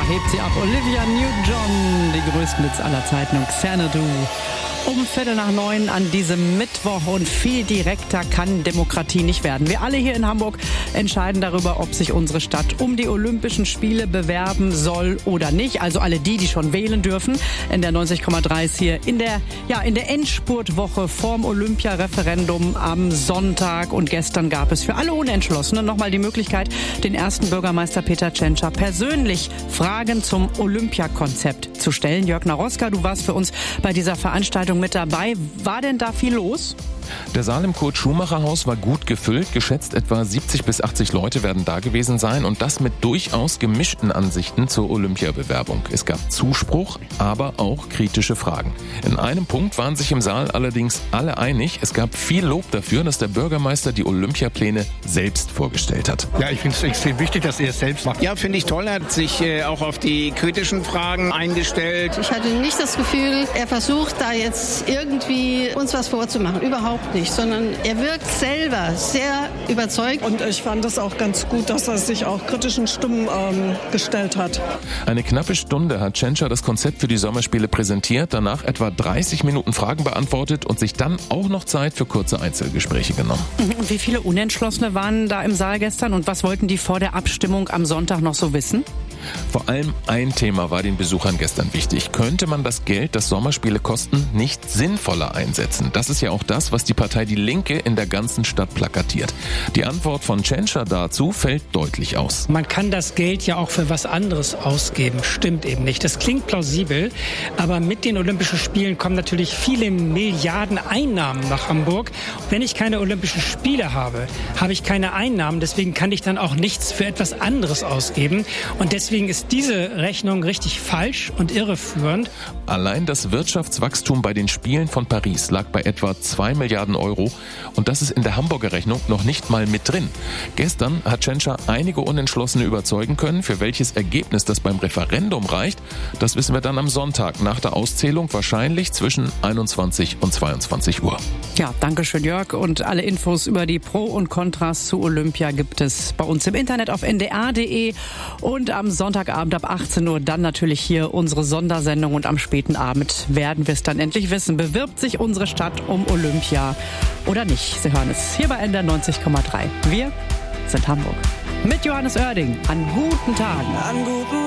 hebt sie ab. Olivia Newton-John, die größten Hits aller Zeiten und Xanadu. Um 8:45 an diesem Mittwoch und viel direkter kann Demokratie nicht werden. Wir alle hier in Hamburg entscheiden darüber, ob sich unsere Stadt um die Olympischen Spiele bewerben soll oder nicht. Also alle die schon wählen dürfen. In der 90,3 ist hier in der Endspurtwoche vorm Olympia-Referendum am Sonntag. Und gestern gab es für alle Unentschlossenen nochmal die Möglichkeit, den ersten Bürgermeister Peter Tschentscher persönlich Fragen zum Olympiakonzept zu stellen. Jörg Naroska, du warst für uns bei dieser Veranstaltung mit dabei. War denn da viel los? Der Saal im Kurt-Schumacher-Haus war gut gefüllt. Geschätzt etwa 70 bis 80 Leute werden da gewesen sein und das mit durchaus gemischten Ansichten zur Olympiabewerbung. Es gab Zuspruch, aber auch kritische Fragen. In einem Punkt waren sich im Saal allerdings alle einig. Es gab viel Lob dafür, dass der Bürgermeister die Olympiapläne selbst vorgestellt hat. Ja, ich finde es extrem wichtig, dass er es selbst macht. Ja, finde ich toll. Er hat sich auch auf die kritischen Fragen eingestellt. Ich hatte nicht das Gefühl, er versucht da jetzt irgendwie uns was vorzumachen. Überhaupt nicht, sondern er wirkt selber sehr überzeugt. Und ich fand es auch ganz gut, dass er sich auch kritischen Stimmen gestellt hat. Eine knappe Stunde hat Tschentscher das Konzept für die Sommerspiele präsentiert, danach etwa 30 Minuten Fragen beantwortet und sich dann auch noch Zeit für kurze Einzelgespräche genommen. Und wie viele Unentschlossene waren da im Saal gestern und was wollten die vor der Abstimmung am Sonntag noch so wissen? Vor allem ein Thema war den Besuchern gestern wichtig. Könnte man das Geld, das Sommerspiele kosten, nicht sinnvoller einsetzen? Das ist ja auch das, was die Partei Die Linke in der ganzen Stadt plakatiert. Die Antwort von Tschentscher dazu fällt deutlich aus. Man kann das Geld ja auch für was anderes ausgeben. Stimmt eben nicht. Das klingt plausibel, aber mit den Olympischen Spielen kommen natürlich viele Milliarden Einnahmen nach Hamburg. Wenn ich keine Olympischen Spiele habe, habe ich keine Einnahmen. Deswegen kann ich dann auch nichts für etwas anderes ausgeben. Und deswegen ist diese Rechnung richtig falsch und irreführend. Allein das Wirtschaftswachstum bei den Spielen von Paris lag bei etwa 2 Milliarden Euro und das ist in der Hamburger Rechnung noch nicht mal mit drin. Gestern hat Tschentscher einige Unentschlossene überzeugen können. Für welches Ergebnis das beim Referendum reicht, das wissen wir dann am Sonntag nach der Auszählung, wahrscheinlich zwischen 21 und 22 Uhr. Ja, danke schön, Jörg. Und alle Infos über die Pro und Kontras zu Olympia gibt es bei uns im Internet auf ndr.de und am Sonntagabend ab 18 Uhr dann natürlich hier unsere Sondersendung und am späten Abend werden wir es dann endlich wissen. Bewirbt sich unsere Stadt um Olympia oder nicht? Sie hören es hier bei NDR 90,3. Wir sind Hamburg. Mit Johannes Oerding. An guten Tagen.